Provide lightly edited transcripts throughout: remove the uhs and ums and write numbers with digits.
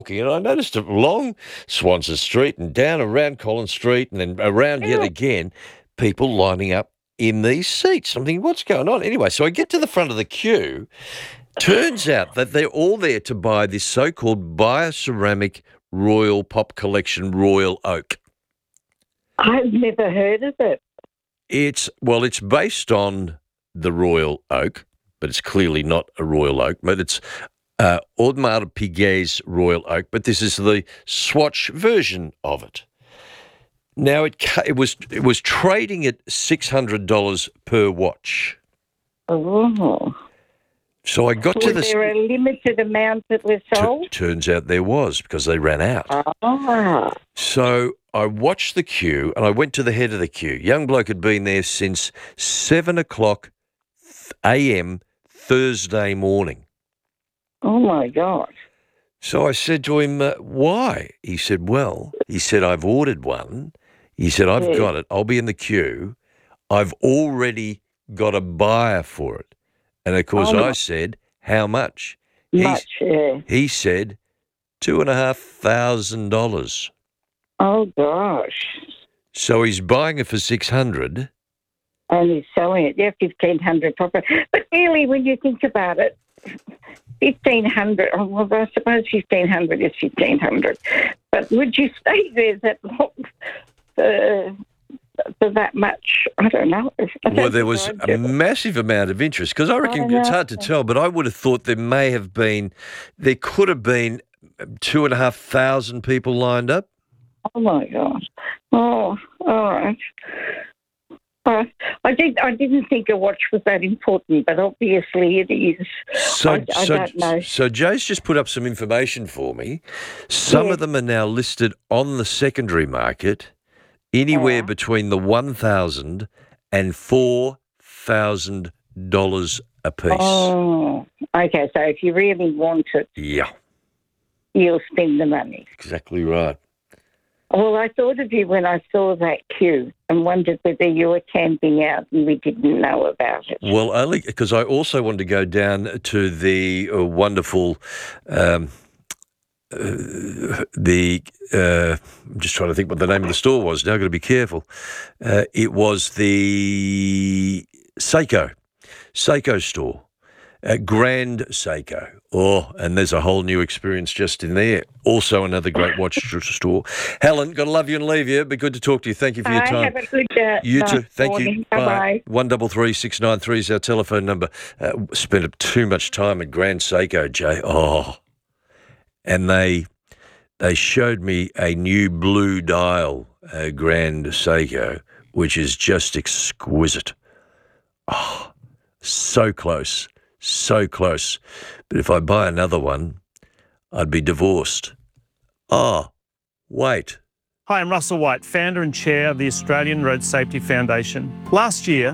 And I noticed along Swansea Street and down around Collins Street and then around yet again, people lining up in these seats. I'm thinking, what's going on? Anyway, so I get to the front of the queue. Turns out that they're all there to buy this so-called bioceramic Royal Pop Collection Royal Oak. I've never heard of it. It's based on the Royal Oak, but it's clearly not a Royal Oak, but it's Audemars Piguet's Royal Oak, but this is the Swatch version of it. Now it was trading at $600 per watch. Oh. So I got to the. Was there a limited amount that was sold? Turns out there was, because they ran out. Ah. So I watched the queue and I went to the head of the queue. Young bloke had been there since 7:00 a.m. Thursday morning. Oh, my God. So I said to him, why? He said, I've ordered one. He said, I've got it. I'll be in the queue. I've already got a buyer for it. And, of course, I said, how much? He said, $2,500. Oh, gosh. So he's buying it for $600. And he's selling it, $1,500 proper. But really, when you think about it, $1,500. Oh, well, I suppose $1,500 is $1,500. But would you stay there that long for that much? I don't know. Well, there was a massive amount of interest because I reckon it's hard to tell, but I would have thought there could have been 2,500 people lined up. Oh my God! Oh, all right. I didn't think a watch was that important, but obviously it is. I don't know. So Joe's just put up some information for me. Some of them are now listed on the secondary market, anywhere between the $1,000 and $4,000 a piece. Oh, okay. So if you really want it, you'll spend the money. Exactly right. Well, I thought of you when I saw that queue and wondered whether you were camping out and we didn't know about it. Well, only because I also wanted to go down to the wonderful, I'm just trying to think what the name of the store was. Now I've got to be careful. It was the Seiko store. Grand Seiko. Oh, and there's a whole new experience just in there. Also another great watch store. Helen, got to love you and leave you. Be good to talk to you. Thank you for your time. Have a good You too. Thank morning. you. Bye-bye. 133-693 is our telephone number. Spent too much time at Grand Seiko, Jay. Oh. And they showed me a new blue dial, Grand Seiko, which is just exquisite. Oh, so close. So close. But if I buy another one, I'd be divorced. Oh, wait. Hi, I'm Russell White, founder and chair of the Australian Road Safety Foundation. Last year,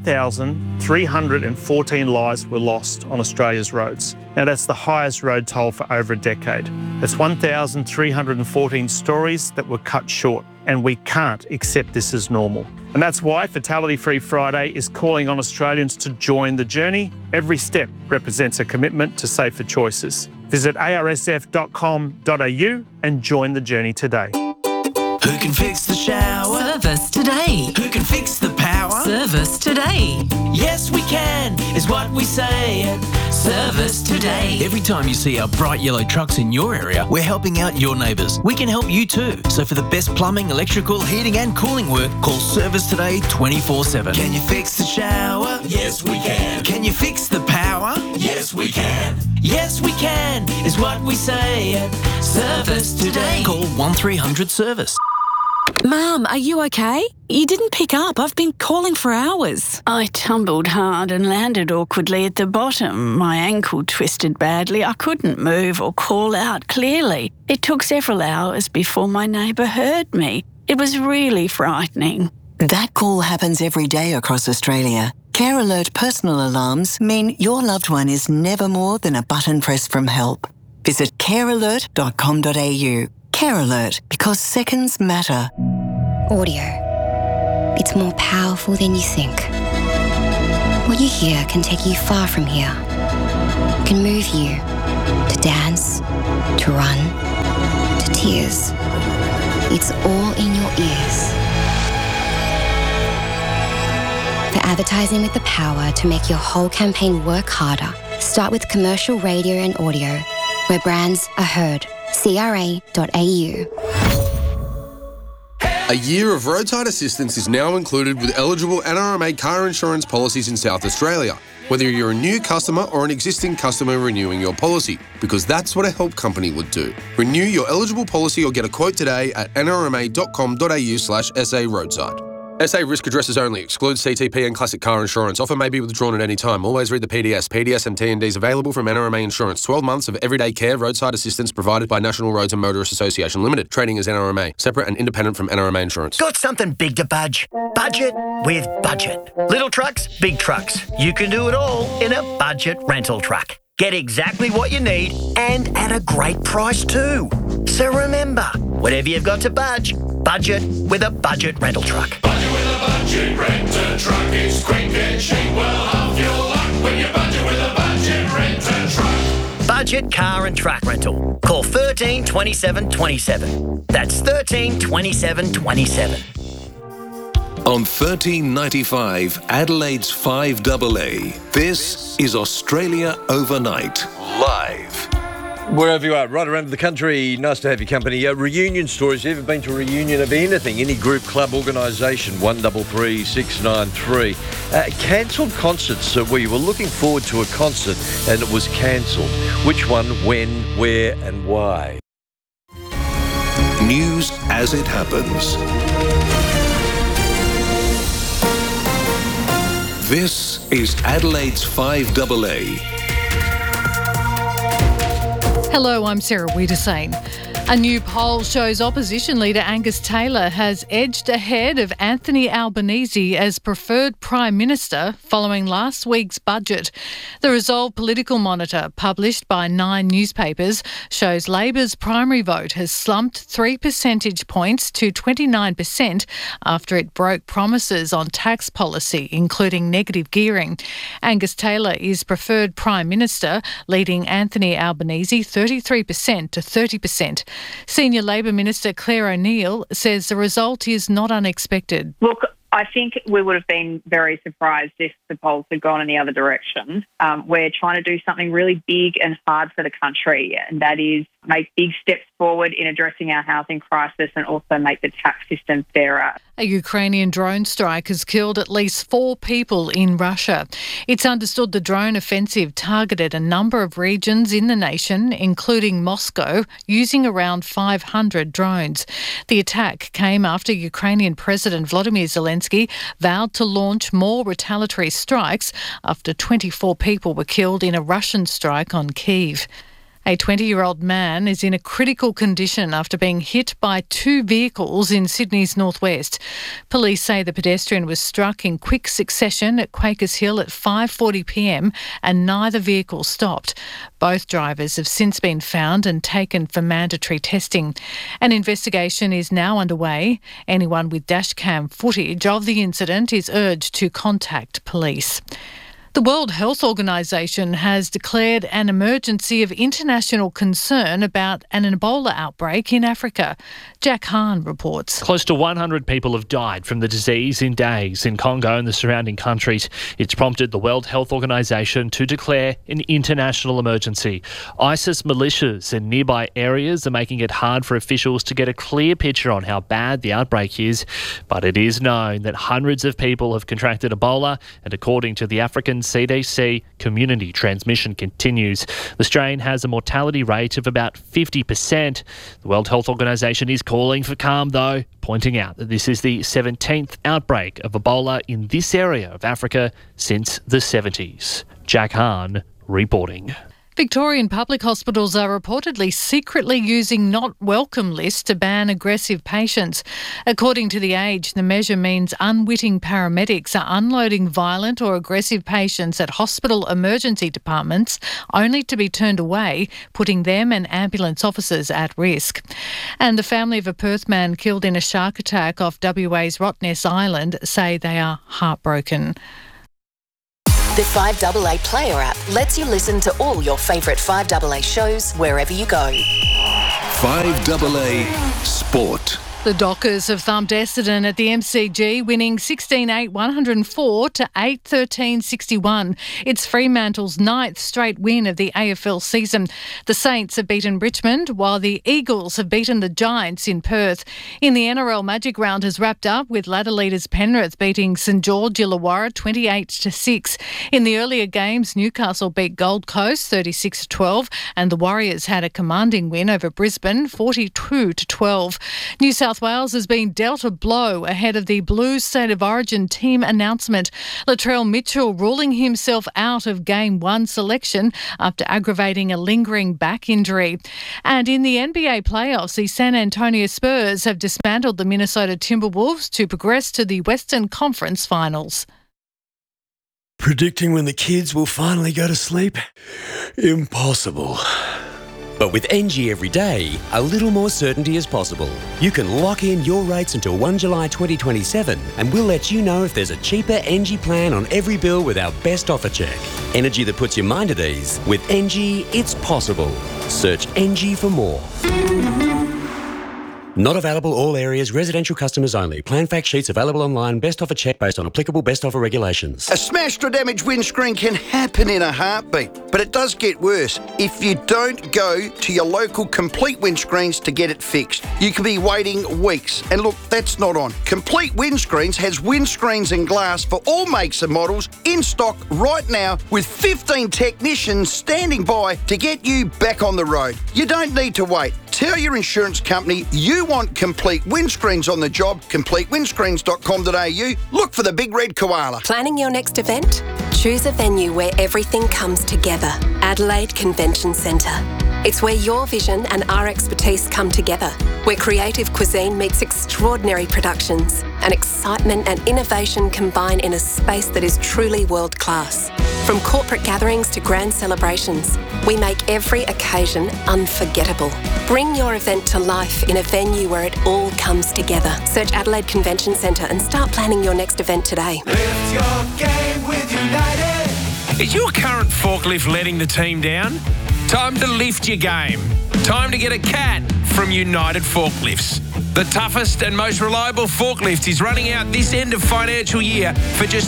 1,314 lives were lost on Australia's roads. Now, that's the highest road toll for over a decade. That's 1,314 stories that were cut short, and we can't accept this as normal. And that's why Fatality Free Friday is calling on Australians to join the journey. Every step represents a commitment to safer choices. Visit arsf.com.au and join the journey today. Who can fix the shower? Service today. Who can fix the power? Service today. Yes, we can, is what we say at Service Today. Every time you see our bright yellow trucks in your area, we're helping out your neighbours. We can help you too. So for the best plumbing, electrical, heating and cooling work, call Service Today 24/7. Can you fix the shower? Yes, we can. Can you fix the power? Yes, we can. Yes, we can, is what we say at Service Today. Call 1300-SERVICE. Mum, are you okay? You didn't pick up. I've been calling for hours. I tumbled hard and landed awkwardly at the bottom. My ankle twisted badly. I couldn't move or call out clearly. It took several hours before my neighbour heard me. It was really frightening. That call happens every day across Australia. Care Alert personal alarms mean your loved one is never more than a button press from help. Visit carealert.com.au. Care Alert, because seconds matter. Audio. It's more powerful than you think. What you hear can take you far from here. Can move you to dance, to run, to tears. It's all in your ears. For advertising with the power to make your whole campaign work harder, start with commercial radio and audio, where brands are heard. CRA.au. A year of roadside assistance is now included with eligible NRMA car insurance policies in South Australia, whether you're a new customer or an existing customer renewing your policy, because that's what a help company would do. Renew your eligible policy or get a quote today at nrma.com.au/SA roadside. SA risk addresses only. Excludes CTP and classic car insurance. Offer may be withdrawn at any time. Always read the PDS. PDS and T&Ds available from NRMA Insurance. 12 months of everyday care roadside assistance provided by National Roads and Motorist Association Limited. Trading as NRMA. Separate and independent from NRMA Insurance. Got something big to budge? Budget with Budget. Little trucks, big trucks. You can do it all in a budget rental truck. Get exactly what you need and at a great price too. So remember, whatever you've got to budget with a budget rental truck. Budget with a budget rental truck. It's quick and cheap. Well, half your luck when you budget with a budget rental truck. Budget car and truck rental. Call 13 27 27. That's 13 27 27. On 1395 Adelaide's 5AA, this is Australia Overnight, live. Wherever you are, right around the country, nice to have your company. Reunion stories. You ever been to a reunion of anything? Any group, club, organisation? 133 693. Cancelled concerts where you were looking forward to a concert and it was cancelled. Which one, when, where and why? News as it happens. This is Adelaide's 5AA. Hello, I'm Sarah Wiedersane. A new poll shows opposition leader Angus Taylor has edged ahead of Anthony Albanese as preferred Prime Minister following last week's budget. The Resolve Political Monitor, published by 9 newspapers, shows Labor's primary vote has slumped 3 percentage points to 29% after it broke promises on tax policy, including negative gearing. Angus Taylor is preferred Prime Minister, leading Anthony Albanese 33% to 30%. Senior Labor Minister Claire O'Neill says the result is not unexpected. Look, I think we would have been very surprised if the polls had gone in the other direction. We're trying to do something really big and hard for the country, and that is make big steps forward in addressing our housing crisis and also make the tax system fairer. A Ukrainian drone strike has killed at least 4 people in Russia. It's understood the drone offensive targeted a number of regions in the nation, including Moscow, using around 500 drones. The attack came after Ukrainian President Volodymyr Zelensky vowed to launch more retaliatory strikes after 24 people were killed in a Russian strike on Kyiv. A 20-year-old man is in a critical condition after being hit by 2 vehicles in Sydney's northwest. Police say the pedestrian was struck in quick succession at Quakers Hill at 5:40 p.m. and neither vehicle stopped. Both drivers have since been found and taken for mandatory testing. An investigation is now underway. Anyone with dashcam footage of the incident is urged to contact police. The World Health Organization has declared an emergency of international concern about an Ebola outbreak in Africa. Jack Hahn reports. Close to 100 people have died from the disease in days in Congo and the surrounding countries. It's prompted the World Health Organization to declare an international emergency. ISIS militias in nearby areas are making it hard for officials to get a clear picture on how bad the outbreak is. But it is known that hundreds of people have contracted Ebola, and according to the African CDC, community transmission continues. The strain has a mortality rate of about 50%. The World Health Organization is calling for calm, though, pointing out that this is the 17th outbreak of Ebola in this area of Africa since the 70s. Jack Hahn reporting. Victorian public hospitals are reportedly secretly using not welcome lists to ban aggressive patients. According to The Age, the measure means unwitting paramedics are unloading violent or aggressive patients at hospital emergency departments only to be turned away, putting them and ambulance officers at risk. And the family of a Perth man killed in a shark attack off WA's Rottnest Island say they are heartbroken. The 5AA Player app lets you listen to all your favourite 5AA shows wherever you go. 5AA Sport. The Dockers have thumped Essendon at the MCG, winning 16-8, 104 to 8-13, 61. It's Fremantle's 9th straight win of the AFL season. The Saints have beaten Richmond, while the Eagles have beaten the Giants in Perth. In the NRL Magic Round has wrapped up with ladder leaders Penrith beating St George Illawarra 28-6. In the earlier games, Newcastle beat Gold Coast 36-12, and the Warriors had a commanding win over Brisbane 42-12. New South Wales has been dealt a blow ahead of the Blues State of Origin team announcement. Latrell Mitchell ruling himself out of Game 1 selection after aggravating a lingering back injury. And in the NBA playoffs, the San Antonio Spurs have dismantled the Minnesota Timberwolves to progress to the Western Conference Finals. Predicting when the kids will finally go to sleep? Impossible. But with NG every day, a little more certainty is possible. You can lock in your rates until 1 July 2027 and we'll let you know if there's a cheaper NG plan on every bill with our best offer check. Energy that puts your mind at ease. With NG, it's possible. Search NG for more. Not available all areas, residential customers only. Plan fact sheets available online. Best offer check based on applicable best offer regulations. A smashed or damaged windscreen can happen in a heartbeat, but it does get worse if you don't go to your local Complete Windscreens to get it fixed. You could be waiting weeks, and look, that's not on. Complete Windscreens has windscreens and glass for all makes and models in stock right now with 15 technicians standing by to get you back on the road. You don't need to wait. Tell your insurance company you want Complete Windscreens on the job. CompleteWindscreens.com.au. Look for the big red koala. Planning your next event? Choose a venue where everything comes together. Adelaide Convention Centre. It's where your vision and our expertise come together, where creative cuisine meets extraordinary productions, and excitement and innovation combine in a space that is truly world-class. From corporate gatherings to grand celebrations, we make every occasion unforgettable. Bring your event to life in a venue where it all comes together. Search Adelaide Convention Centre and start planning your next event today. Lift your game with United. Is your current forklift letting the team down? Time to lift your game. Time to get a CAT from United Forklifts. The toughest and most reliable forklift is running out this end of financial year for just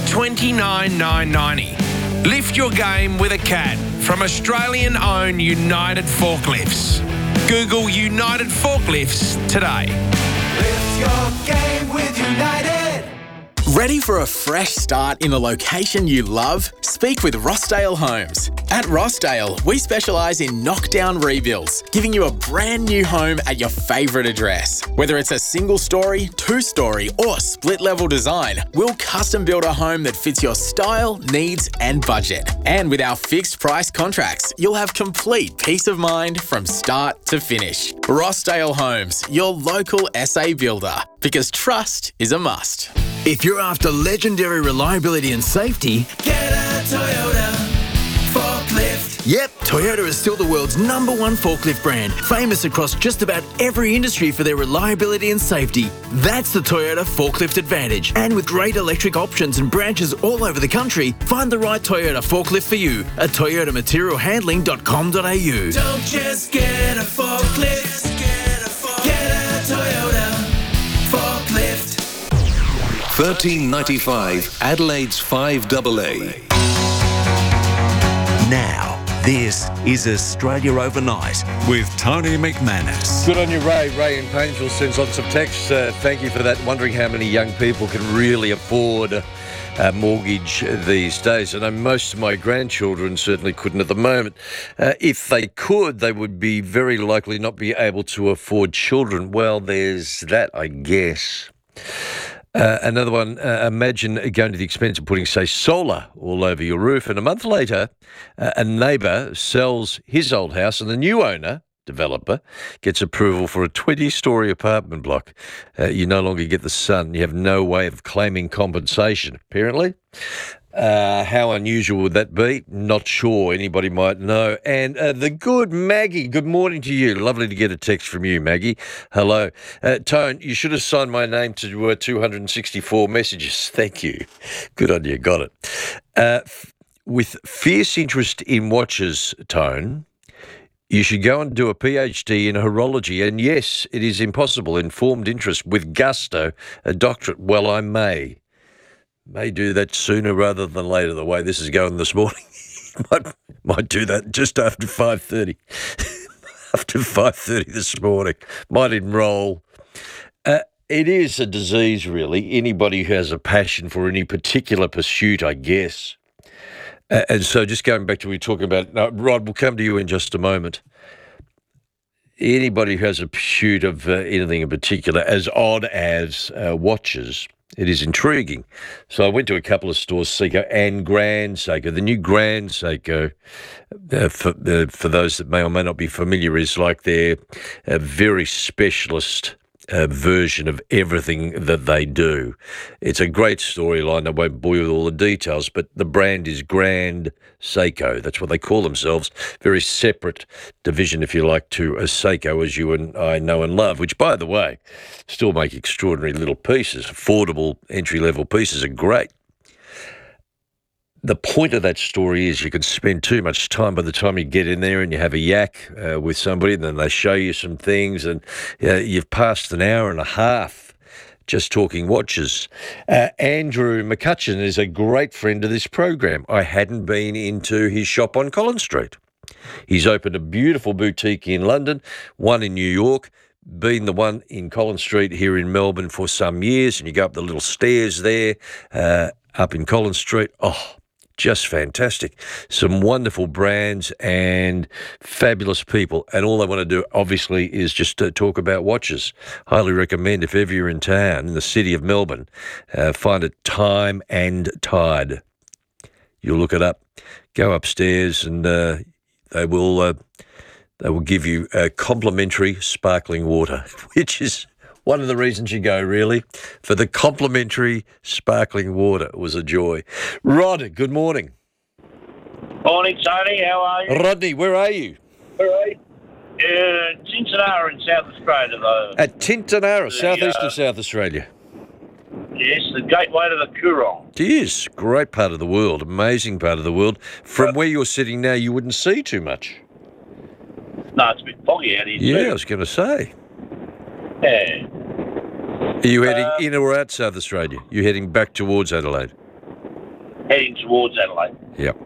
$29,990. Lift your game with a CAT from Australian-owned United Forklifts. Google United Forklifts today. Lift your game with United. Ready for a fresh start in the location you love? Speak with Rossdale Homes. At Rossdale, we specialise in knockdown rebuilds, giving you a brand new home at your favourite address. Whether it's a single story, two-story or split-level design, we'll custom build a home that fits your style, needs and budget. And with our fixed price contracts, you'll have complete peace of mind from start to finish. Rossdale Homes, your local SA builder, because trust is a must. If you're after legendary reliability and safety, Get a Toyota forklift. yep, Toyota is still the world's #1 forklift brand, famous across just about every industry for their reliability and safety. That's the Toyota Forklift Advantage. And with great electric options and branches all over the country, find the right Toyota forklift for you at toyotamaterialhandling.com.au. Don't just get a forklift. Get a Toyota forklift. 1395 Adelaide's 5AA. Now, this is Australia Overnight with Tony McManus. Good on you, Ray. Ray in Painesville sends on some texts. Thank you for that. Wondering how many young people can really afford a mortgage these days. I know most of my grandchildren certainly couldn't at the moment. If they could, they would be very likely not be able to afford children. Well, there's that, I guess. Another one, imagine going to the expense of putting, say, solar all over your roof, and a month later, a neighbour sells his old house and the new owner, developer, gets approval for a 20-storey apartment block. You no longer get the sun. You have no way of claiming compensation, apparently. How unusual would that be? Not sure. Anybody might know. And the good Maggie, good morning to you. Lovely to get a text from you, Maggie. Hello. Tone, you should have signed my name to 264 messages. Thank you. Good on you. Got it. with fierce interest in watches, Tone, you should go and do a PhD in horology. And yes, it is impossible. Informed interest with gusto, a doctorate. Well, I may do that sooner rather than later. The way this is going this morning, might do that just after 5:30. After 5:30 this morning, might enrol. It is a disease, really. Anybody who has a passion for any particular pursuit, I guess. And so just going back to what we were talking about, Rod, we'll come to you in just a moment. Anybody who has a pursuit of anything in particular, as odd as watches, it is intriguing. So I went to a couple of stores, Seiko and Grand Seiko. The new Grand Seiko, for those that may or may not be familiar, is like their very specialist version of everything that they do. It's a great storyline. I won't bore you with all the details, but the brand is Grand Seiko. That's what they call themselves. Very separate division, if you like, to a Seiko, as you and I know and love, which, by the way, still make extraordinary little pieces. Affordable entry-level pieces are great. The point of that story is you can spend too much time by the time you get in there and you have a yak with somebody, and then they show you some things, and you've passed an hour and a half just talking watches. Andrew McCutcheon is a great friend of this program. I hadn't been into his shop on Collins Street. He's opened a beautiful boutique in London, one in New York, been the one in Collins Street here in Melbourne for some years, and you go up the little stairs there up in Collins Street. Oh, just fantastic. Some wonderful brands and fabulous people. And all they want to do, obviously, is just talk about watches. Highly recommend, if ever you're in town, in the city of Melbourne, find it Time and Tide. You'll look it up. Go upstairs and they will give you complimentary sparkling water, which is one of the reasons you go, really, for the complimentary sparkling water. It was a joy. Rod, good morning. Morning, Tony. How are you? Rodney, where are you? Tintinara in South Australia, though. At Tintinara, southeast of South Australia. Yes, the gateway to the Coorong. It is. Great part of the world. Amazing part of the world. From where you're sitting now, you wouldn't see too much. No, it's a bit foggy out here, Yeah, too. I was going to say. Yeah. Are you heading in or out South Australia? You're heading back towards Adelaide? Heading towards Adelaide. Yep.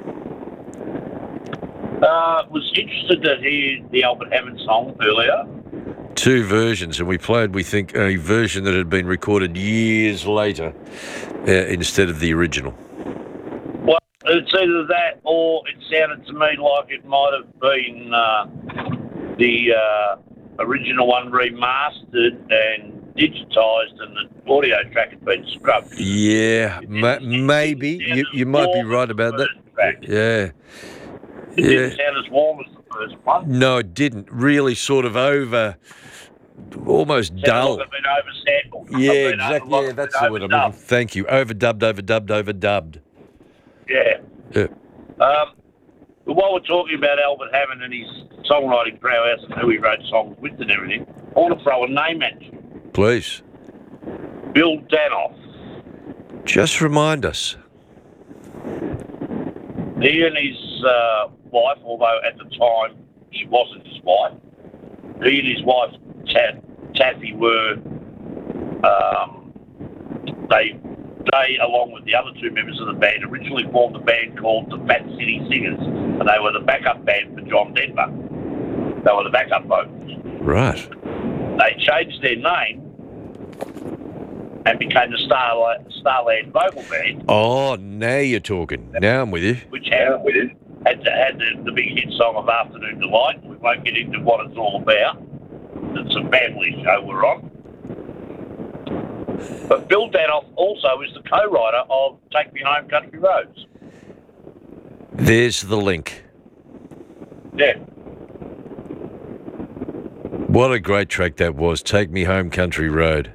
Was interested to hear the Albert Hammond song earlier. Two versions, and we played, we think, a version that had been recorded years later instead of the original. Well, it's either that or it sounded to me like it might have been the original one remastered and digitised, and the audio track had been scrubbed. Yeah, maybe. You might be right about that. Yeah. It didn't sound as warm as the first one. No, it didn't. Really sort of almost dull. Like it's been oversampled. Yeah, exactly. Yeah, that's the word I'm looking for. Thank you. Overdubbed. Yeah. But while we're talking about Albert Hammond and his songwriting prowess and who he wrote songs with and everything, I want to throw a name at you. Please. Bill Danoff. Just remind us. He and his wife, although at the time she wasn't his wife, he and his wife, Taffy, were, they, along with the other two members of the band, originally formed a band called the Fat City Singers, and they were the backup band for John Denver. They were the backup vocals. Right. They changed their name and became the Starland Vocal Band. Oh, now you're talking. Now I'm with you. Which had the big hit song of Afternoon Delight. We won't get into what it's all about. It's a family show we're on. But Bill Danoff also is the co-writer of Take Me Home Country Roads. There's the link. Yeah. What a great track that was, Take Me Home Country Road.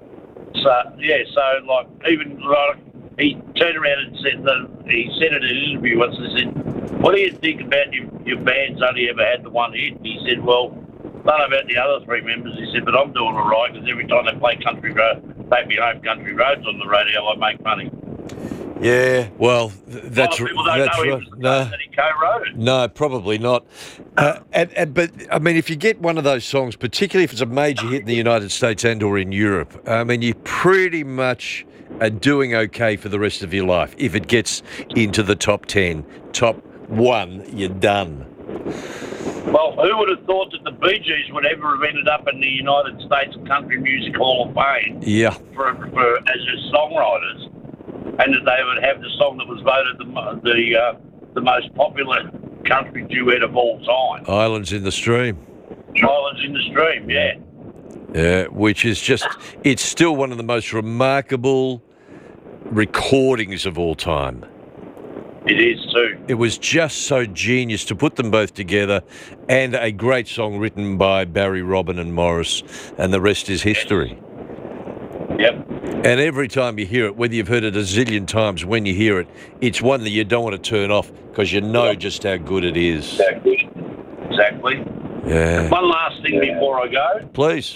So even he turned around and he said in an interview once, he said, what do you think about your band's only ever had the one hit? And he said, well, I don't know about the other three members. He said, but I'm doing all right because every time they play Country Road, Take Me Home Country Roads on the radio, I make money. Yeah, well, that's A lot of people don't that's know he right. was the No, person that he co-wrote it. no, probably not. But I mean, if you get one of those songs, particularly if it's a major hit in the United States and or in Europe, I mean, you pretty much are doing okay for the rest of your life. If it gets into the top 10, top 1, you're done. Well, who would have thought that the Bee Gees would ever have ended up in the United States Country Music Hall of Fame Yeah. for as songwriters, and that they would have the song that was voted the most popular country duet of all time, Islands in the Stream. Islands in the Stream, yeah. Yeah, which is just, it's still one of the most remarkable recordings of all time. It is too. It was just so genius to put them both together, and a great song written by Barry, Robin and Morris, and the rest is history. Yep. And every time you hear it, whether you've heard it a zillion times, when you hear it, it's one that you don't want to turn off because you know just how good it is. Exactly. Yeah. One last thing before I go. Please.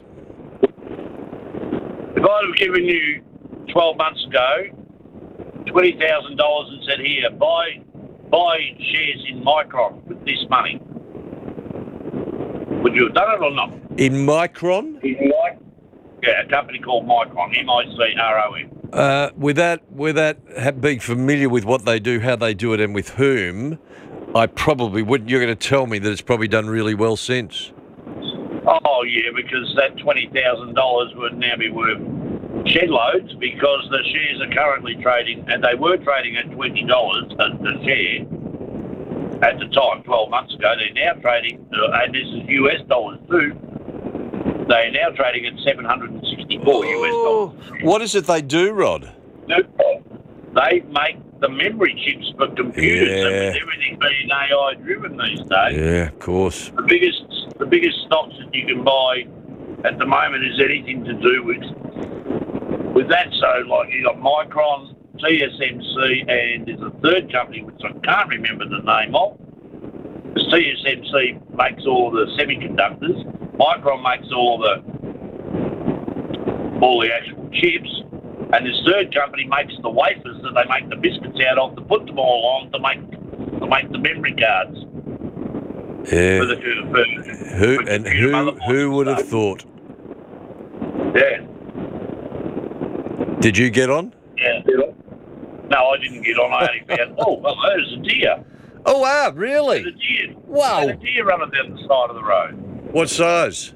If I'd have given you 12 months ago $20,000 and said, here, buy shares in Micron with this money, would you have done it or not? In Micron? Yeah, a company called Micron, M-I-C-R-O-N. Without being familiar with what they do, how they do it, and with whom, I probably wouldn't. You're going to tell me that it's probably done really well since. Oh, yeah, because that $20,000 would now be worth shed loads because the shares are currently trading, and they were trading at $20 a share at the time, 12 months ago. They're now trading, and this is US dollars too, they're now trading at $764 US dollars. What is it they do, Rod? They make the memory chips for computers, Yeah. and with everything being AI driven these days. Yeah, of course. The biggest stocks that you can buy at the moment is anything to do with that. So, like, you got Micron, TSMC, and there's a third company which I can't remember the name of. Because TSMC makes all the semiconductors, Micron makes all the actual chips, and this third company makes the wafers that they make the biscuits out of to put them all on to make the memory cards. Yeah. For Who would have thought? Yeah. Did you get on? Yeah. No, I didn't get on. I only found, well, there's a deer. Oh, wow, really? There's a deer. Wow. There's a deer running down the side of the road. What size?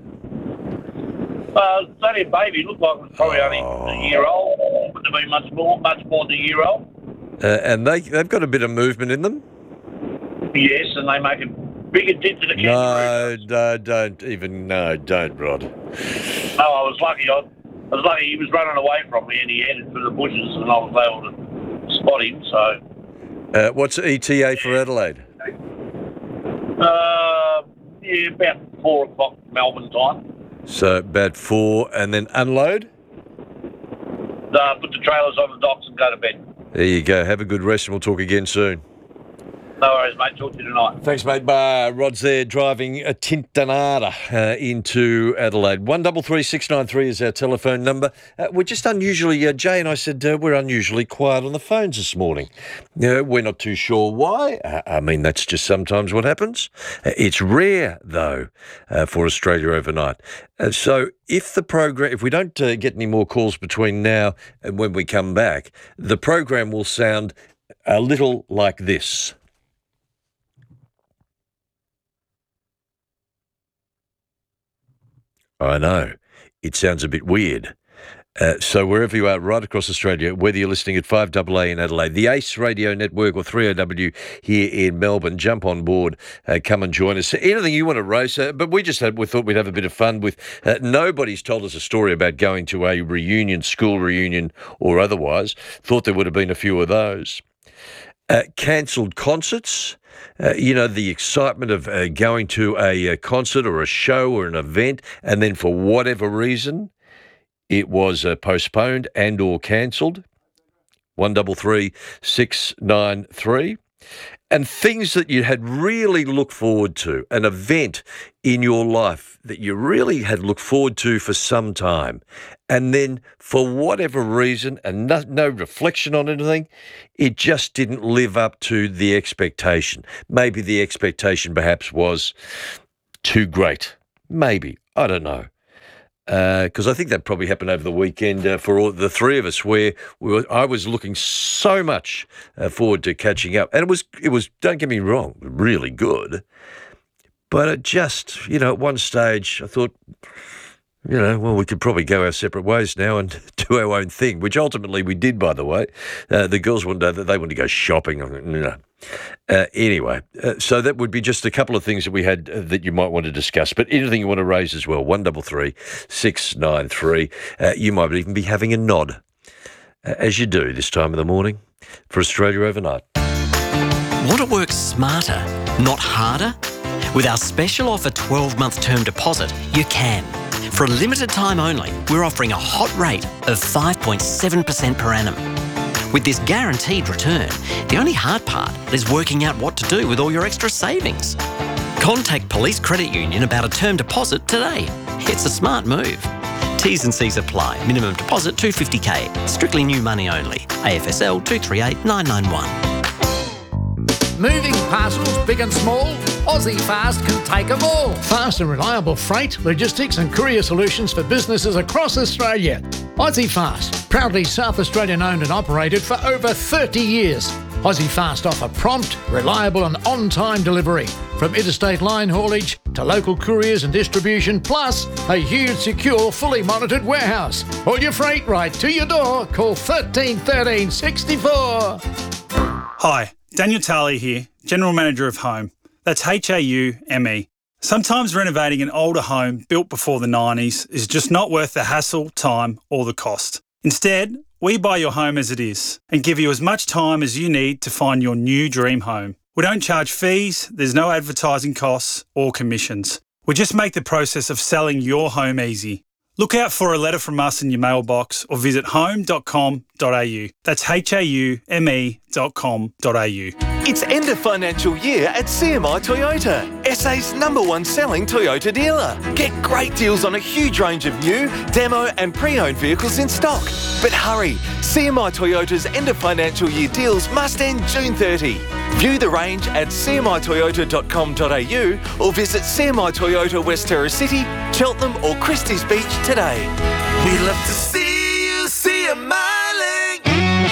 It's only a baby. It looked like it was probably only a year old. Wouldn't have been much more than a year old. And they've got a bit of movement in them? Yes, and they make a bigger dent to the kangaroo. Don't, Rod. No, I was lucky. He was running away from me and he headed for the bushes and I was able to spot him, so... What's ETA for Adelaide? Yeah, about 4 o'clock Melbourne time. So about 4, and then unload? Put the trailers on the docks and go to bed. There you go. Have a good rest and we'll talk again soon. No worries, mate. Talk to you tonight. Thanks, mate. Bye. Rod's there driving a Tintanada into Adelaide. 133693 is our telephone number. We're just unusually, Jay and I said we're unusually quiet on the phones this morning. We're not too sure why. I mean, that's just sometimes what happens. It's rare, though, for Australia overnight. So if we don't get any more calls between now and when we come back, the program will sound a little like this. I know. It sounds a bit weird. So wherever you are, right across Australia, whether you're listening at 5AA in Adelaide, the ACE Radio Network or 3OW here in Melbourne, jump on board, come and join us. Anything you want to raise, but we thought we'd have a bit of fun with, nobody's told us a story about going to a reunion, school reunion or otherwise. Thought there would have been a few of those. Cancelled concerts. The excitement of going to a concert or a show or an event, and then for whatever reason, it was postponed and or cancelled. 133693. and things that you had really looked forward to, an event in your life that you really had looked forward to for some time, and then for whatever reason, and no reflection on anything, it just didn't live up to the expectation. Maybe the expectation perhaps was too great. Maybe. I don't know. Because I think that probably happened over the weekend for all the three of us, where I was looking so much forward to catching up, and it was. Don't get me wrong, really good, but it just, at one stage I thought, well, we could probably go our separate ways now and do our own thing, which ultimately we did, by the way. The girls wanted to go shopping. Anyway, so that would be just a couple of things that we had that you might want to discuss. But anything you want to raise as well, 133 693. You might even be having a nod, as you do this time of the morning, for Australia Overnight. Want to work smarter, not harder? With our special offer 12-month term deposit, you can. For a limited time only, we're offering a hot rate of 5.7% per annum. With this guaranteed return, the only hard part is working out what to do with all your extra savings. Contact Police Credit Union about a term deposit today. It's a smart move. T's and C's apply. Minimum deposit $250K. Strictly new money only. AFSL 238991. Moving parcels big and small? Aussie Fast can take them all. Fast and reliable freight, logistics and courier solutions for businesses across Australia. Aussie Fast, proudly South Australian owned and operated for over 30 years. Aussie Fast offer prompt, reliable and on-time delivery. From interstate line haulage to local couriers and distribution, plus a huge, secure, fully monitored warehouse. All your freight right to your door. Call 13 13 64. Hi, Daniel Tarley here, General Manager of Home. That's HAUME. Sometimes renovating an older home built before the 90s is just not worth the hassle, time or the cost. Instead, we buy your home as it is and give you as much time as you need to find your new dream home. We don't charge fees, there's no advertising costs or commissions. We just make the process of selling your home easy. Look out for a letter from us in your mailbox or visit home.com.au. That's HAUME.com.au. It's end of financial year at CMI Toyota, SA's #1 selling Toyota dealer. Get great deals on a huge range of new, demo and pre-owned vehicles in stock. But hurry, CMI Toyota's end of financial year deals must end June 30. View the range at cmitoyota.com.au or visit CMI Toyota West Terrace City, Cheltenham or Christie's Beach today. We'd love to see you smiling.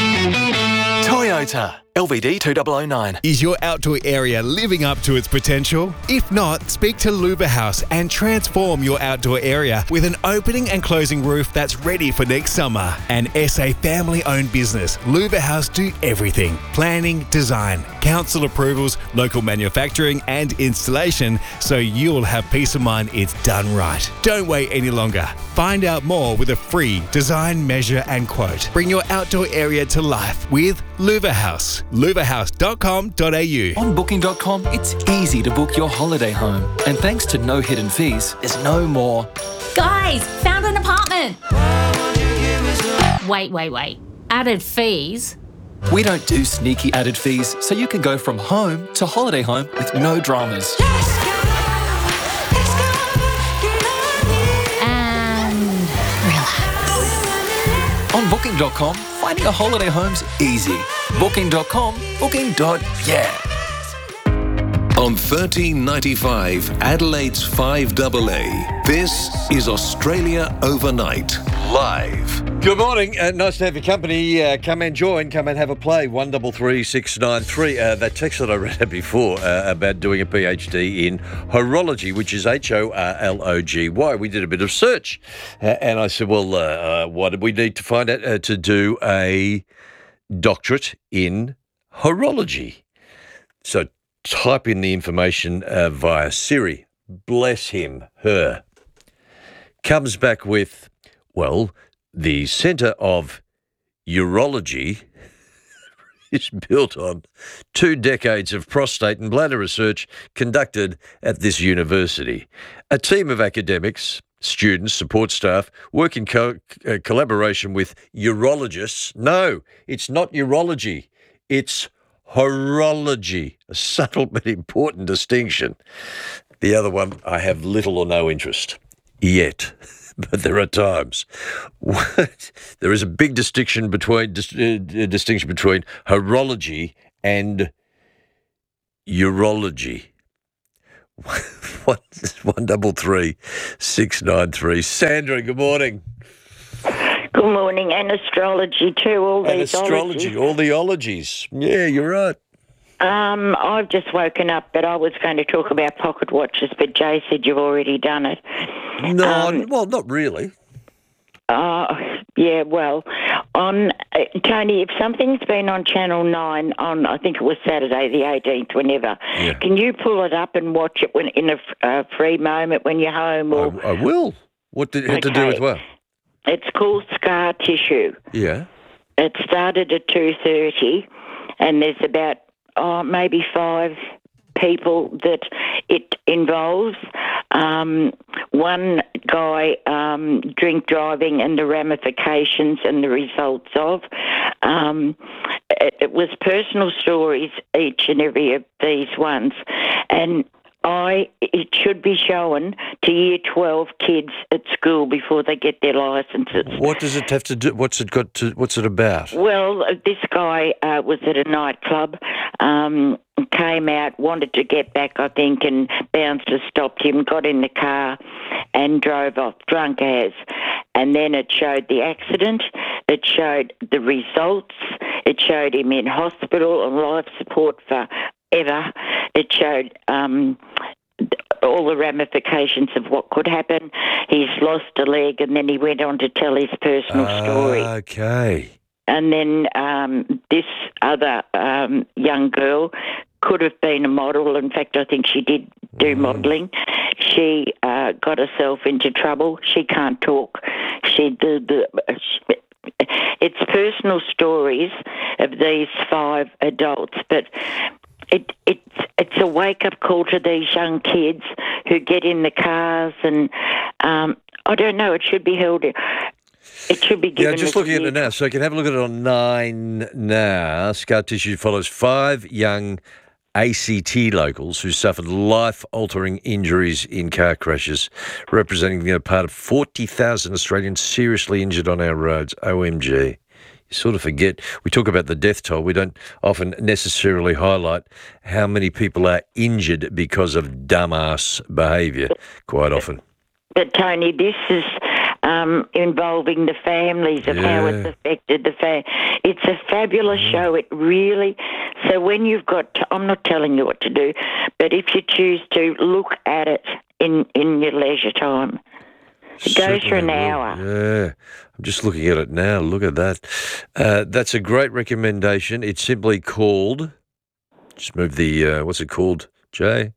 Toyota. LVD 2009. Is your outdoor area living up to its potential? If not, speak to Luva House and transform your outdoor area with an opening and closing roof that's ready for next summer. An SA family-owned business, Luva House do everything. Planning, design, council approvals, local manufacturing and installation, so you'll have peace of mind it's done right. Don't wait any longer. Find out more with a free design, measure and quote. Bring your outdoor area to life with Luva House. luvahouse.com.au. On Booking.com, it's easy to book your holiday home. And thanks to no hidden fees, there's no more. Guys, found an apartment. Wait. Added fees? We don't do sneaky added fees, so you can go from home to holiday home with no dramas. And relax. On Booking.com, finding a holiday home's easy. Booking.com, booking.yeah. On 1395 Adelaide's 5AA, this is Australia Overnight, live. Good morning. Nice to have your company. Come and join. Come and have a play. 133 693. That text that I read out before about doing a PhD in horology, which is HORLOGY. We did a bit of search. And I said, well, what did we need to find out to do a doctorate in horology? So type in the information via Siri. Bless him, her. Comes back with, well, the Centre of Urology is built on 2 decades of prostate and bladder research conducted at this university. A team of academics, students, support staff work in collaboration with urologists. No, it's not urology. It's Horology, a subtle but important distinction. The other one, I have little or no interest yet, but there are times. There is a big distinction between horology and urology. 133 693. Sandra, good morning. Good morning, and astrology too. All these astrology, all the ologies. Yeah, you're right. I've just woken up, but I was going to talk about pocket watches, but Jay said you've already done it. No, well, not really. Yeah, well, on Tony, if something's been on Channel 9 on, I think it was Saturday the 18th, whenever, can you pull it up and watch it when in a free moment when you're home? Or I will. What did it have to do with what? It's called Scar Tissue. Yeah. It started at 2:30, and there's about maybe 5 people that it involves. One guy drink driving and the ramifications and the results of. It was personal stories, each and every of these ones, and it should be shown to Year 12 kids at school before they get their licences. What does it have to do? What's it about? Well, this guy was at a nightclub, came out, wanted to get back, I think, and bouncers stopped him, got in the car and drove off, drunk as. And then it showed the accident, it showed the results, it showed him in hospital and life support forever. It showed all the ramifications of what could happen. He's lost a leg, and then he went on to tell his personal story. Okay. And then this other young girl could have been a model. In fact, I think she did do modelling. She got herself into trouble. She can't talk. It's personal stories of these 5 adults, but it's a wake-up call to these young kids who get in the cars and, I don't know, it should be held... It should be given. Yeah, just looking at it now. So you can have a look at it on 9 now. Scar Tissue follows 5 young ACT locals who suffered life-altering injuries in car crashes, representing part of 40,000 Australians seriously injured on our roads. OMG. You sort of forget. We talk about the death toll. We don't often necessarily highlight how many people are injured because of dumbass behaviour quite often. But, Tony, this is involving the families of how it's affected the It's a fabulous show. It really... So when you've got... I'm not telling you what to do, but if you choose to look at it in your leisure time, it goes for an hour. Yeah. I'm just looking at it now. Look at that. That's a great recommendation. It's simply called... Just move the... what's it called, Jay?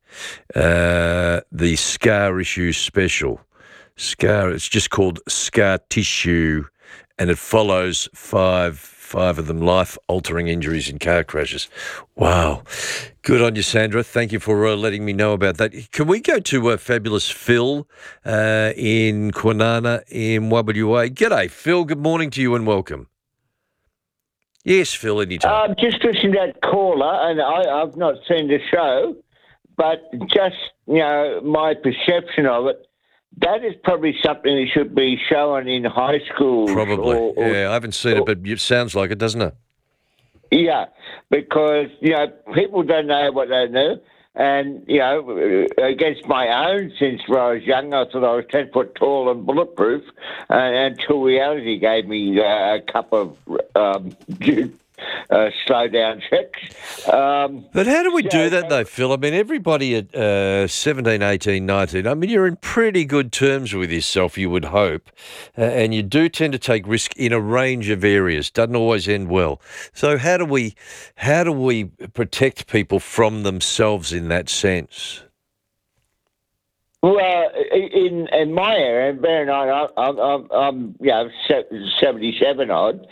The Scar Issue Special. It's just called Scar Tissue, and it follows 5 of them life-altering injuries in car crashes. Wow. Good on you, Sandra. Thank you for letting me know about that. Can we go to Fabulous Phil in Kwinana in WA? G'day, Phil. Good morning to you and welcome. Yes, Phil, anytime. Just listening to that caller, and I've not seen the show, but just, my perception of it, that is probably something that should be shown in high schools. Probably, I haven't seen it, but it sounds like it, doesn't it? Yeah, because, people don't know what they know. And, against my own sense when I was young, I thought I was 10 foot tall and bulletproof, until reality gave me a couple of slow down checks. But how do we do that, though, Phil? I mean, everybody at 17, 18, 19, I mean, you're in pretty good terms with yourself, you would hope, and you do tend to take risk in a range of areas. Doesn't always end well. So how do we protect people from themselves in that sense? Well, in my area, bear in mind, I'm 77 odd.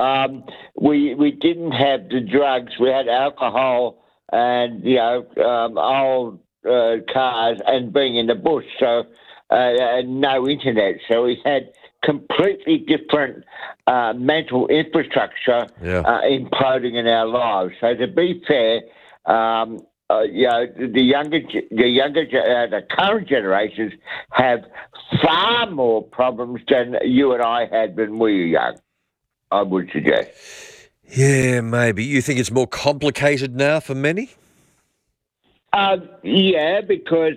We didn't have the drugs. We had alcohol and old cars and being in the bush. So no internet. So we had completely different mental infrastructure imploding in our lives. So to be fair, the current generations have far more problems than you and I had when we were young, I would suggest. Yeah, maybe. You think it's more complicated now for many? Yeah, because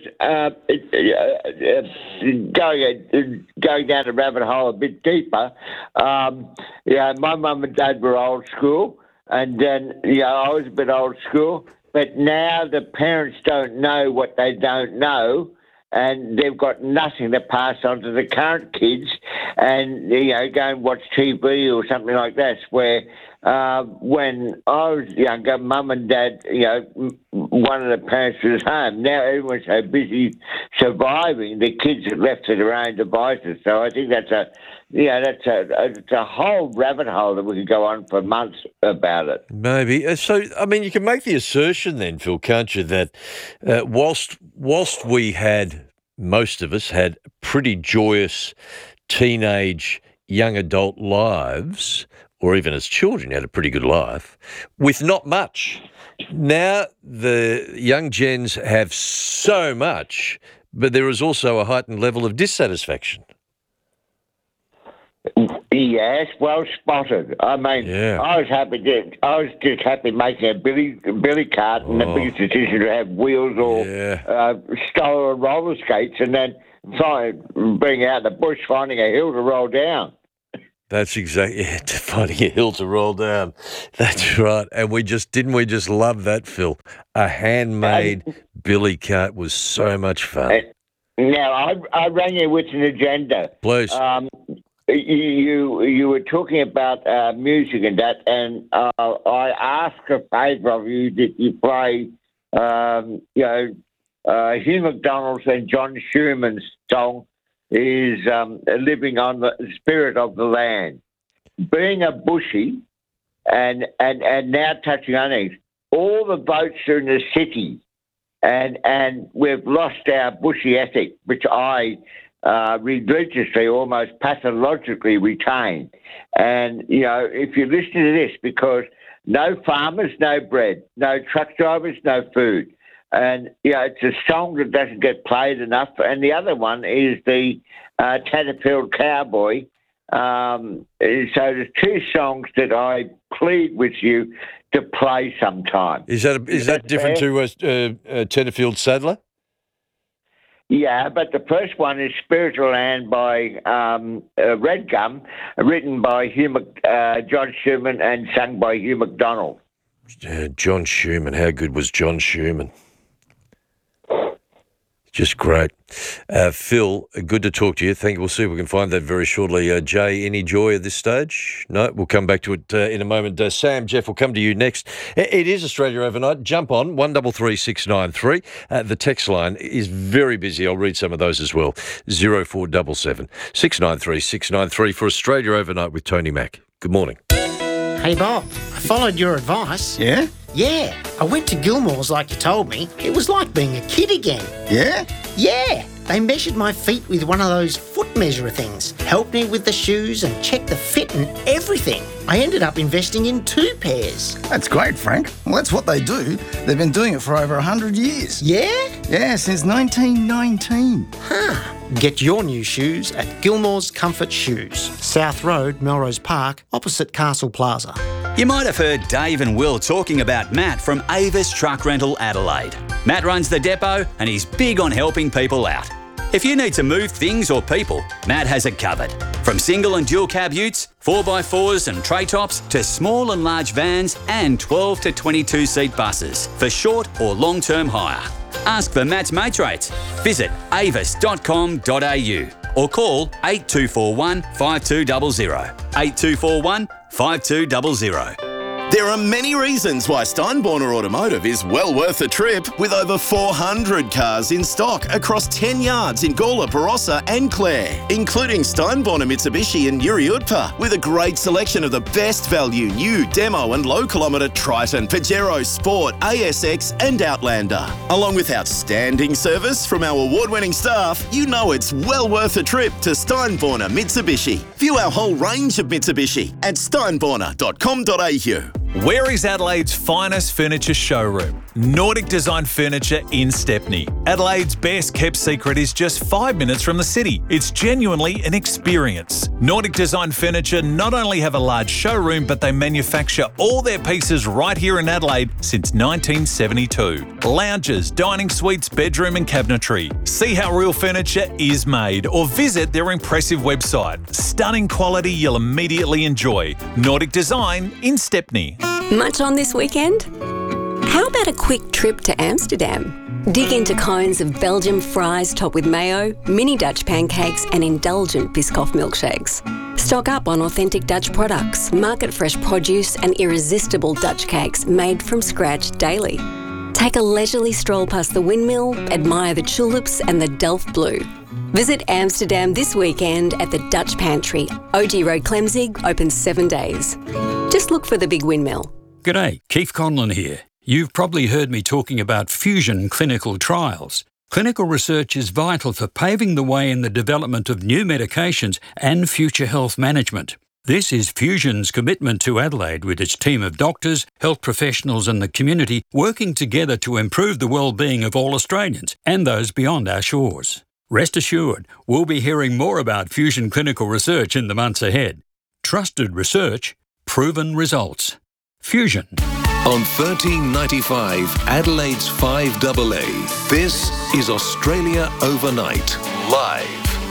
going down the rabbit hole a bit deeper, my mum and dad were old school, and then, I was a bit old school, but now the parents don't know what they don't know, and they've got nothing to pass on to the current kids, and, go and watch TV or something like that, where when I was younger, mum and dad, one of the parents was home. Now everyone's so busy surviving, the kids are left to their own devices. So I think that's a whole rabbit hole that we could go on for months about it. Maybe. So, I mean, you can make the assertion then, Phil, can't you, that whilst we had, most of us had pretty joyous teenage, young adult lives, or even as children, had a pretty good life, with not much. Now the young gens have so much, but there is also a heightened level of dissatisfaction. Yes, well spotted. I mean, I was just happy making a billy cart and the biggest decision to have wheels or stolen roller skates, and then being out in the bush, finding a hill to roll down. That's exactly finding a hill to roll down. That's right. And we just love that, Phil. A handmade billy cart was so much fun. Now I rang you with an agenda. Please. You were talking about music and that, and I ask a favour of you that you play, Hugh McDonald's and John Schuman's song is living on the spirit of the land. Being a bushie and now touching on things, all the votes are in the city, and we've lost our bushy ethic, which I religiously, almost pathologically retain. And, if you listen to this, because no farmers, no bread, no truck drivers, no food. And, it's a song that doesn't get played enough. And the other one is the Tatterfield Cowboy. So there's two songs that I plead with you to play sometime. Is that different to Tatterfield Saddler? Yeah, but the first one is Spiritual Land by Red Gum, written by John Schumann and sung by Hugh McDonald. John Schumann, how good was John Schumann? Just great. Phil, good to talk to you. Thank you. We'll see if we can find that very shortly. Jay, any joy at this stage? No, we'll come back to it in a moment. Sam, Jeff, we'll come to you next. It is Australia Overnight. Jump on, 133693. The text line is very busy. I'll read some of those as well. 0477 693 693 for Australia Overnight with Tony Mack. Good morning. Hey, Bob, I followed your advice. Yeah? Yeah, I went to Gilmore's like you told me. It was like being a kid again. Yeah? Yeah, they measured my feet with one of those foot measurer things, helped me with the shoes and checked the fit and everything. I ended up investing in 2 pairs. That's great, Frank. Well, that's what they do. They've been doing it for over 100 years. Yeah? Yeah, since 1919. Huh. Get your new shoes at Gilmore's Comfort Shoes, South Road, Melrose Park, opposite Castle Plaza. You might have heard Dave and Will talking about Matt from Avis Truck Rental Adelaide. Matt runs the depot and he's big on helping people out. If you need to move things or people, Matt has it covered. From single and dual cab utes, 4x4s and tray tops, to small and large vans and 12 to 22 seat buses for short or long-term hire. Ask for Matt's mates rates. Visit avis.com.au or call 8241 5200. 8241 5200. There are many reasons why Steinborner Automotive is well worth a trip, with over 400 cars in stock across 10 yards in Gawler, Barossa and Clare, including Steinborner Mitsubishi and Yuri Utpa, with a great selection of the best value new demo and low kilometre Triton, Pajero Sport, ASX and Outlander. Along with outstanding service from our award-winning staff, you know it's well worth a trip to Steinborner Mitsubishi. View our whole range of Mitsubishi at steinborner.com.au. Where is Adelaide's finest furniture showroom? Nordic Design Furniture in Stepney. Adelaide's best kept secret is just 5 minutes from the city. It's genuinely an experience. Nordic Design Furniture not only have a large showroom, but they manufacture all their pieces right here in Adelaide since 1972. Lounges, dining suites, bedroom and cabinetry. See how real furniture is made or visit their impressive website. Stunning quality you'll immediately enjoy. Nordic Design in Stepney. Much on this weekend? How about a quick trip to Amsterdam? Dig into cones of Belgian fries topped with mayo, mini Dutch pancakes and indulgent Biscoff milkshakes. Stock up on authentic Dutch products, market-fresh produce and irresistible Dutch cakes made from scratch daily. Take a leisurely stroll past the windmill, admire the tulips and the Delft Blue. Visit Amsterdam this weekend at the Dutch Pantry, OG Road, Clemzig, open 7 days. Just look for the big windmill. G'day, Keith Conlon here. You've probably heard me talking about Fusion clinical trials. Clinical research is vital for paving the way in the development of new medications and future health management. This is Fusion's commitment to Adelaide, with its team of doctors, health professionals and the community working together to improve the well-being of all Australians and those beyond our shores. Rest assured, we'll be hearing more about Fusion clinical research in the months ahead. Trusted research, proven results. Fusion. On 1395 Adelaide's 5AA, this is Australia Overnight, live.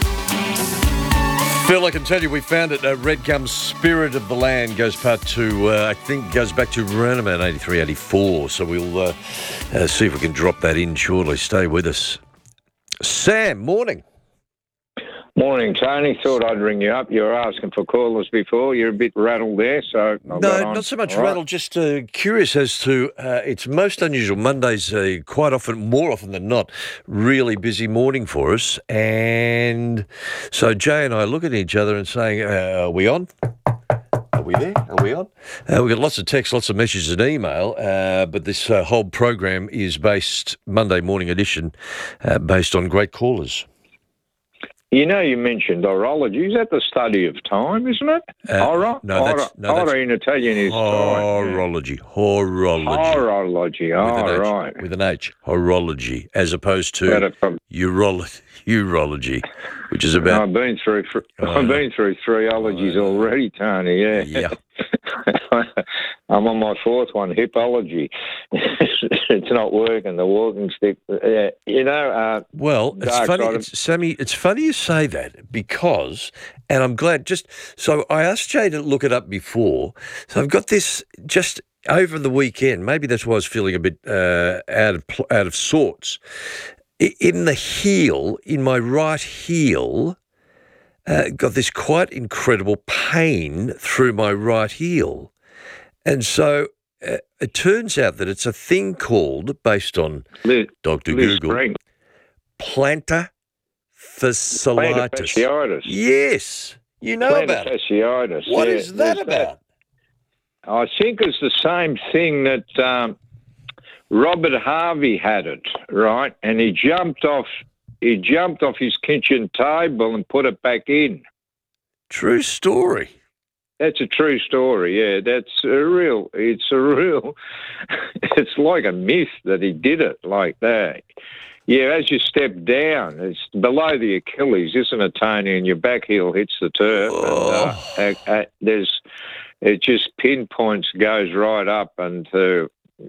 Phil, I can tell you we found it. Red Gum Spirit of the Land goes back to, around about 83, 84. So we'll see if we can drop that in shortly. Stay with us. Sam, morning. Morning, Tony. Thought I'd ring you up. You were asking for callers before. You're a bit rattled there, so... No, not so much rattled, just curious as to... it's most unusual. Monday's quite often, more often than not, really busy morning for us. And so Jay and I look at each other and saying, are we on? Are we there? Are we on? We've got lots of texts, lots of messages and email, but this whole program is based, Monday morning edition, based on great callers. You know, you mentioned horology. Is that the study of time, isn't it? No, that's in Italian is horology. Horology. Oh, right. With an H. Horology, as opposed to urology, which is about... I've been through 3 ologies already, Tony. Yeah. I'm on my 4th one, hipology. It's not working, the walking stick. Well, it's funny, Sammy, it's funny you say that because, and I'm glad, so I asked Jay to look it up before, so I've got this just over the weekend, maybe that's why I was feeling a bit out of sorts. In the heel, in my right heel, got this quite incredible pain through my right heel. And so it turns out that it's a thing called, based on Dr. Google, plantar fasciitis. Yes, you know about it. Fasciitis. What is that about? I think it's the same thing that Robert Harvey had it, right? And he jumped off his kitchen table and put it back in. True story. That's a true story, yeah. It's like a myth that he did it like that. Yeah, as you step down, it's below the Achilles, isn't it, Tony? And your back heel hits the turf. And, it just pinpoints, goes right up the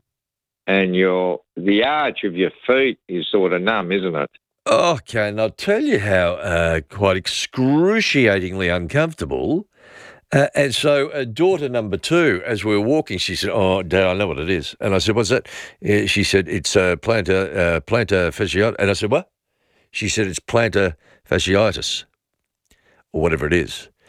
arch of your feet is sort of numb, isn't it? Okay, and I'll tell you how quite excruciatingly uncomfortable. And so daughter number 2, as we were walking, she said, "Oh, Dad, I know what it is." And I said, "What's that?" She said, "It's plantar fasciitis." And I said, "What?" She said, "It's plantar fasciitis," or whatever it is.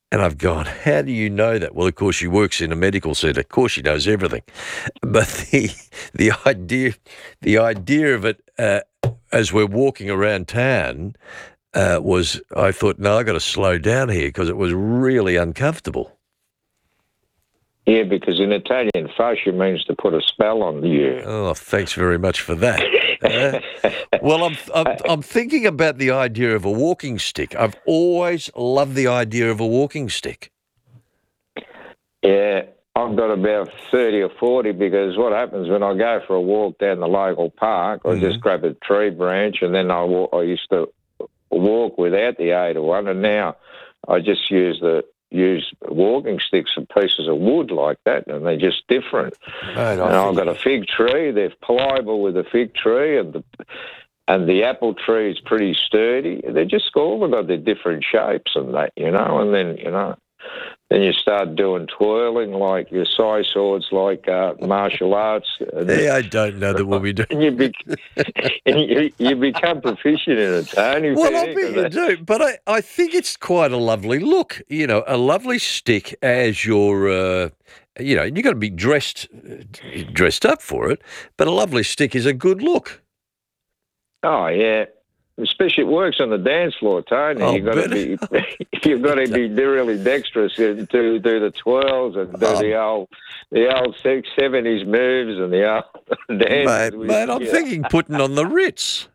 And I've gone, how do you know that? Well, of course, she works in a medical centre. Of course, she knows everything. But the idea of it as we're walking around town was, I thought, no, I've got to slow down here because it was really uncomfortable. Yeah, because in Italian, fascia means to put a spell on you. Oh, thanks very much for that. Well, I'm thinking about the idea of a walking stick. I've always loved the idea of a walking stick. Yeah, I've got about 30 or 40 because what happens when I go for a walk down the local park, I just grab a tree branch and then I used to walk without the aid of one, and now I just use walking sticks and pieces of wood like that, and they're just different. Right, and I've got a fig tree. They're pliable with a fig tree, and the apple tree is pretty sturdy. They're just all got their different shapes and that, and then you start doing twirling like your sai swords, like martial arts. Yeah, I don't know that we'll be doing. And you become proficient in it, Tony. Well, I bet you do, but I think it's quite a lovely look. A lovely stick as your, you've got to be dressed up for it, but a lovely stick is a good look. Oh, yeah. Especially it works on the dance floor, Tony. You've got to be really dexterous to do the twirls and do the old 70s moves and the old dance. Mate, I'm thinking putting on the Ritz.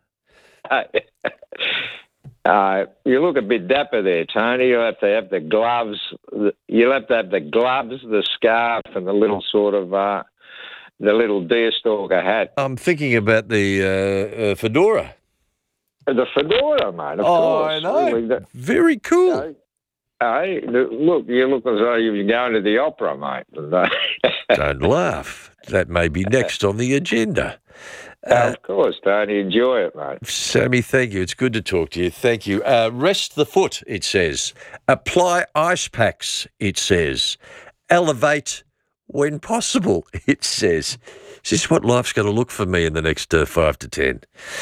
You look a bit dapper there, Tony. You'll have to have the gloves. You'll have to have the gloves, the scarf, and the little sort of the little deerstalker hat. I'm thinking about the fedora. The fedora, mate, of course. I know. Really, very cool. Hey, look, you look as though you're going to the opera, mate. Don't laugh. That may be next on the agenda. Of course, Tony. Enjoy it, mate. Sammy, thank you. It's good to talk to you. Thank you. Rest the foot, it says. Apply ice packs, it says. Elevate when possible, it says. Is this what life's going to look for me in the next 5 to 10?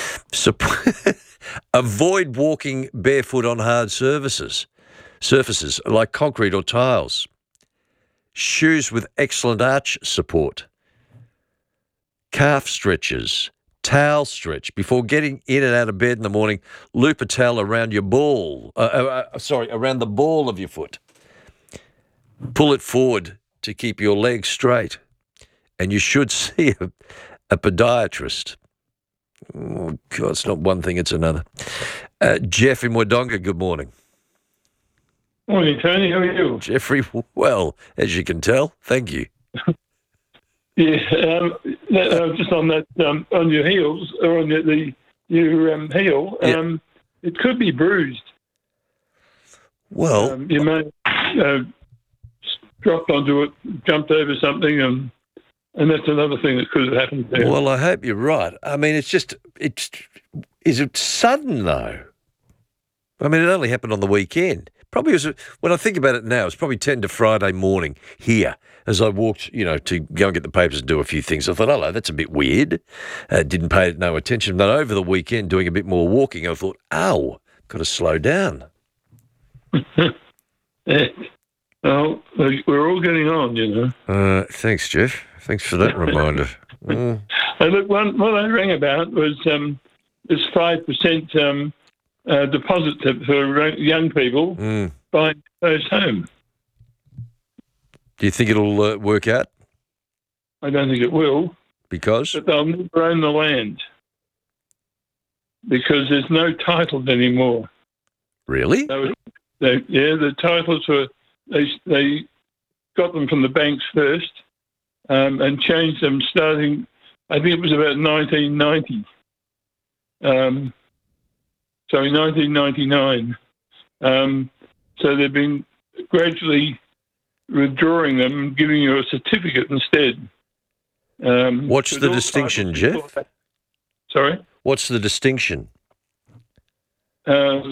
Avoid walking barefoot on hard surfaces like concrete or tiles. Shoes with excellent arch support. Calf stretches. Towel stretch. Before getting in and out of bed in the morning, loop a towel around your ball. Around the ball of your foot. Pull it forward to keep your legs straight. And you should see a podiatrist. Oh, God, it's not one thing, it's another. Jeff in Wodonga, good morning. Morning, Tony. How are you? Jeffrey, well, as you can tell, thank you. Yeah, just on that, on your heels, or on your heel, it could be bruised. Well, you may dropped onto it, jumped over something, and that's another thing that could have happened there. Well, I hope you're right. I mean, is it sudden, though? I mean, it only happened on the weekend. Probably was, when I think about it now, it's probably 10 to Friday morning here as I walked, to go and get the papers and do a few things. I thought, hello, that's a bit weird. Didn't pay no attention. But over the weekend, doing a bit more walking, I thought, got to slow down. Well, we're all getting on, Thanks, Jeff. Thanks for that reminder. Look, what I rang about was this 5% deposit for young people buying first home. Do you think it'll work out? I don't think it will. Because? But they'll never own the land because there's no titles anymore. Really? The titles were, they got them from the banks first and changed them starting, I think it was about 1990. So in 1999. So they've been gradually withdrawing them and giving you a certificate instead. What's the distinction, Jeff? Sorry? What's the distinction? They're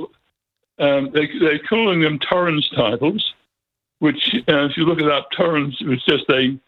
calling them Torrens titles, which, if you look it up, Torrens was just a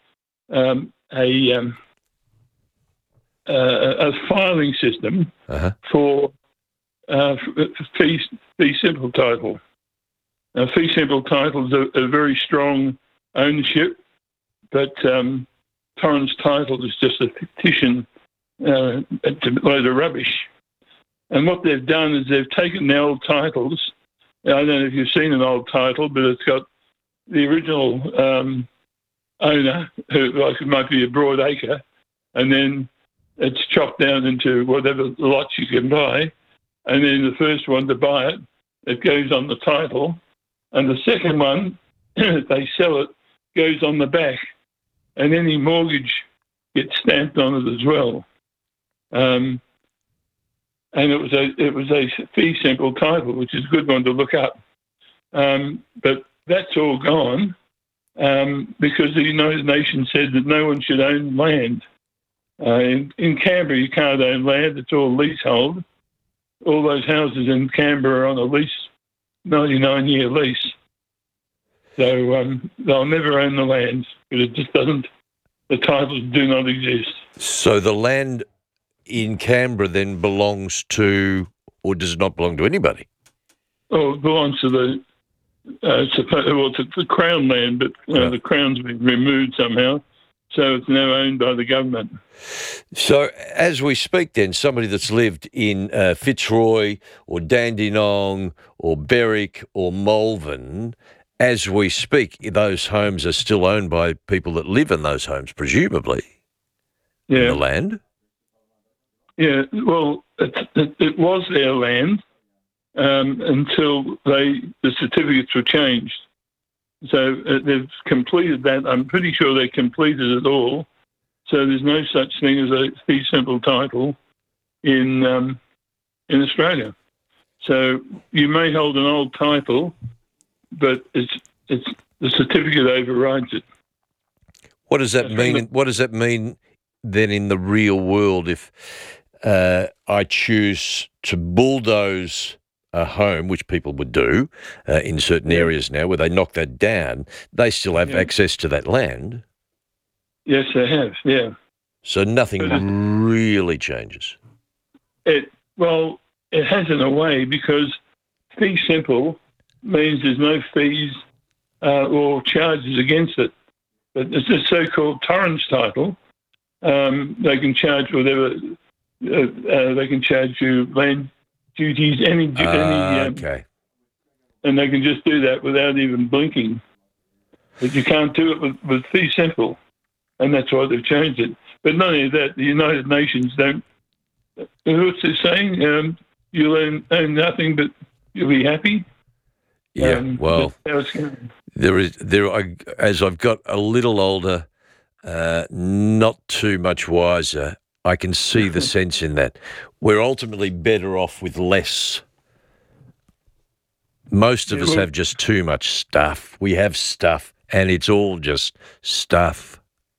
filing system for fee simple title. Fee simple titles are very strong ownership, but Torrens title is just a fictitious it's a load of rubbish. And what they've done is they've taken the old titles. I don't know if you've seen an old title, but it's got the original owner, who like it might be a broad acre, and then it's chopped down into whatever lots you can buy, and then the first one to buy it, it goes on the title, and the second one, if they sell it, goes on the back, and any mortgage gets stamped on it as well. And it was a fee simple title, which is a good one to look up. But that's all gone because the United Nations said that no one should own land. In Canberra, you can't own land; it's all leasehold. All those houses in Canberra are on a lease, 99-year lease. So they'll never own the land because it just doesn't. The titles do not exist. So the land in Canberra then belongs to, or does it not belong to anybody? Oh, it belongs to the it's the Crown land, but the Crown's been removed somehow, so it's now owned by the government. So as we speak then, somebody that's lived in Fitzroy or Dandenong or Berwick or Malvern, as we speak, those homes are still owned by people that live in those homes, presumably, in the land? Yeah, well, it was their land until the certificates were changed. So they've completed that. I'm pretty sure they completed it all. So there's no such thing as a fee simple title in Australia. So you may hold an old title, but it's the certificate overrides it. What does that mean? What does that mean then in the real world if I choose to bulldoze a home, which people would do in certain areas now, where they knock that down, they still have access to that land? Yes, they have, yeah. So nothing really changes? It has in a way, because fee simple means there's no fees or charges against it. But it's a so-called Torrens title. They can charge whatever... they can charge you land duties, okay. And they can just do that without even blinking. But you can't do it with fee simple, and that's why they've changed it. But not only that, the United Nations don't. What's it saying? You'll own nothing, but you'll be happy. Yeah, well, as I've got a little older, not too much wiser, I can see the sense in that. We're ultimately better off with less. Most of us have just too much stuff. We have stuff, and it's all just stuff.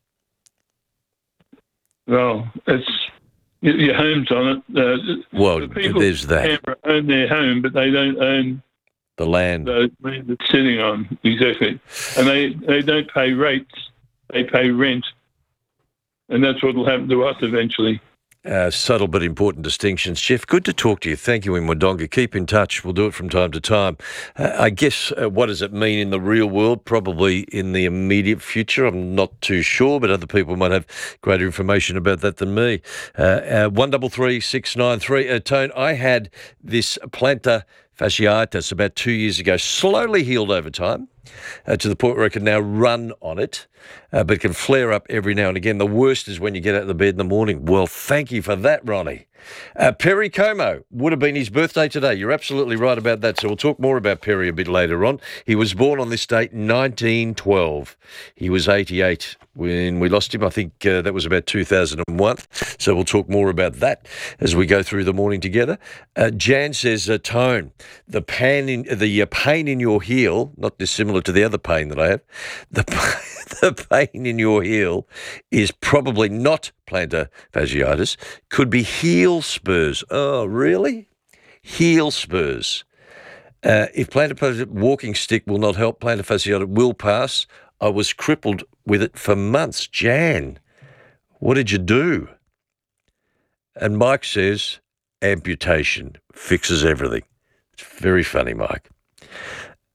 Well, it's your home's on it. Well, people there's that. Own their home, but they don't own the land. The land it's sitting on, exactly. And they don't pay rates; they pay rent. And that's what will happen to us eventually. Subtle but important distinctions. Jeff, good to talk to you. Thank you in Wodonga. Keep in touch. We'll do it from time to time. I guess, what does it mean in the real world? Probably in the immediate future. I'm not too sure, but other people might have greater information about that than me. 133 693. Tone, I had this plantar fasciitis about 2 years ago, slowly healed over time. To the point where I can now run on it, but it can flare up every now and again. The worst is when you get out of the bed in the morning. Well, thank you for that, Ronnie. Perry Como would have been his birthday today. You're absolutely right about that. So we'll talk more about Perry a bit later on. He was born on this date, 1912. He was 88 when we lost him. I think that was about 2001. So we'll talk more about that as we go through the morning together. Jan says, Tone, the pain in your heel, not dissimilar to the other pain that I have, the pain in your heel is probably not plantar fasciitis, could be heel spurs. Oh, really? Heel spurs. If plantar fasciitis walking stick will not help, plantar fasciitis will pass. I was crippled with it for months. Jan, what did you do? And Mike says, amputation fixes everything. It's very funny, Mike.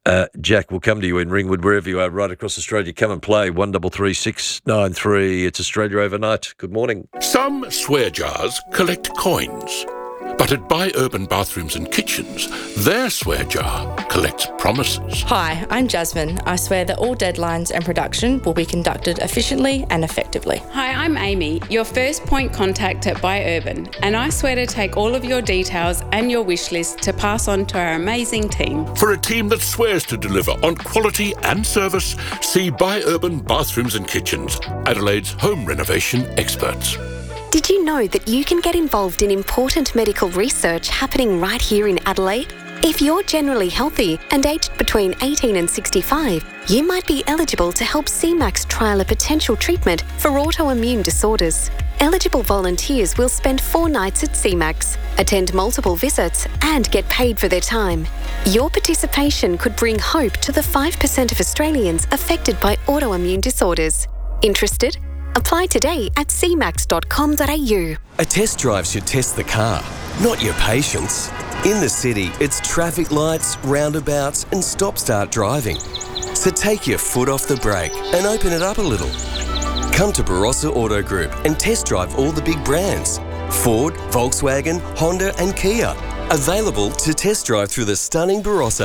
Jack, we'll come to you in Ringwood, wherever you are, right across Australia. Come and play 133693. It's Australia Overnight. Good morning. Some swear jars collect coins, but at Buy Urban Bathrooms and Kitchens, their swear jar collects promises. Hi, I'm Jasmine. I swear that all deadlines and production will be conducted efficiently and effectively. Hi, I'm Amy, your first point contact at Buy Urban, and I swear to take all of your details and your wish list to pass on to our amazing team. For a team that swears to deliver on quality and service, see Buy Urban Bathrooms and Kitchens, Adelaide's home renovation experts. Did you know that you can get involved in important medical research happening right here in Adelaide? If you're generally healthy and aged between 18 and 65, you might be eligible to help CMAX trial a potential treatment for autoimmune disorders. Eligible volunteers will spend 4 nights at CMAX, attend multiple visits, and get paid for their time. Your participation could bring hope to the 5% of Australians affected by autoimmune disorders. Interested? Apply today at cmax.com.au. A test drive should test the car, not your patience. In the city, it's traffic lights, roundabouts, and stop-start driving. So take your foot off the brake and open it up a little. Come to Barossa Auto Group and test drive all the big brands. Ford, Volkswagen, Honda and Kia. Available to test drive through the stunning Barossa.